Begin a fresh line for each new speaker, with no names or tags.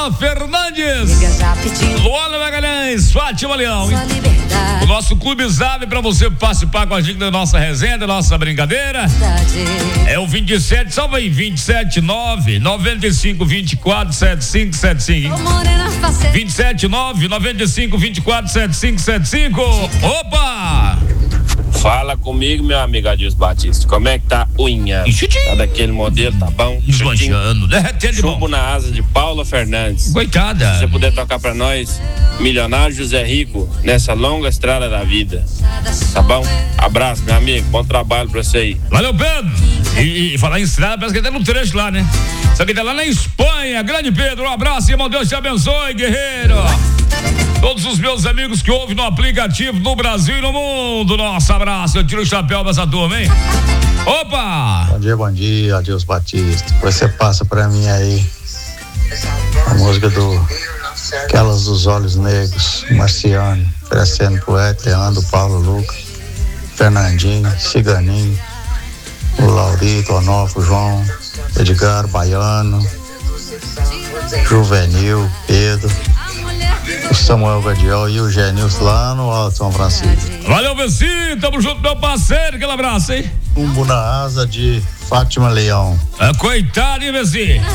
Paula Fernandes, Luana Magalhães, Fátima Leão. O nosso Clube Zap para você participar com a gente da nossa resenha, da nossa brincadeira. É o 27, salva aí, 279-9524-7575. 279-9524-7575. Opa!
Fala comigo, meu amigo Adilson Batista. Como é que tá o Inhã? Tá daquele modelo, tá bom?
Desmanchando, derretendo de
Chumbo na asa de Paula Fernandes.
Coitada.
Se você puder tocar pra nós, Milionário José Rico, nessa longa estrada da vida. Tá bom? Abraço, meu amigo. Bom trabalho pra você aí.
Valeu, Pedro. E falar em estrada, parece que ele tá no trecho lá, né? Só que ele tá lá na Espanha. Grande Pedro, um abraço, irmão. Deus te abençoe, guerreiro. Todos os meus amigos que ouvem no aplicativo no Brasil e no mundo, nosso abraço. Eu tiro o chapéu pra essa turma, hein? Opa!
Bom dia, Adilson Batista. Você passa pra mim aí a música aquelas dos Olhos Negros, Marciano, oferecendo pro Leandro, Paulo, Lucas, Fernandinho, Ciganinho, o Laurito, Onofre, João, Edgar, Baiano, Juvenil, Pedro, o Samuel Gadiel e o Genilson lá no Alto São Francisco.
Valeu, Vecino, tamo junto, meu parceiro, aquele abraço, hein?
Chumbo na asa de Fátima Leão.
Coitado, hein, Vecino?